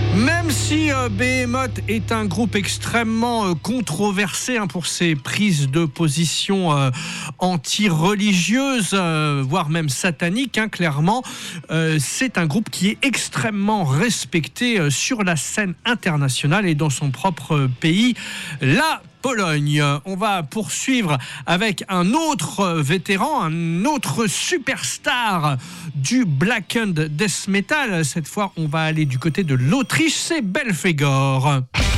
Même si Behemoth est un groupe extrêmement controversé pour ses prises de position anti-religieuses, voire même sataniques, clairement, c'est un groupe qui est extrêmement respecté sur la scène internationale et dans son propre pays, la Pologne. On va poursuivre avec un autre vétéran, un autre superstar du Blackened Death Metal. Cette fois, on va aller du côté de l'Autriche, c'est Belphégor.